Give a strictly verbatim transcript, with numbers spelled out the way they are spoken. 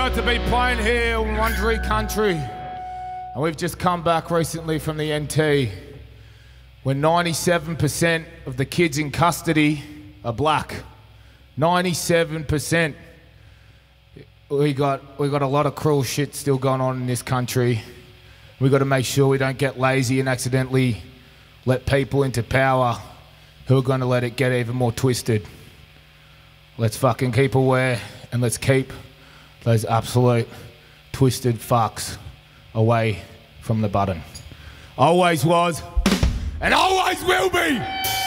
To be playing here in Wurundjeri country, and we've just come back recently from the N T where ninety-seven percent of the kids in custody are black. ninety-seven percent. We got, we got a lot of cruel shit still going on in this country. We got to make sure we don't get lazy and accidentally let people into power who are going to let it get even more twisted. Let's fucking keep aware and let's keep those absolute twisted fucks away from the button. Always was and always will be.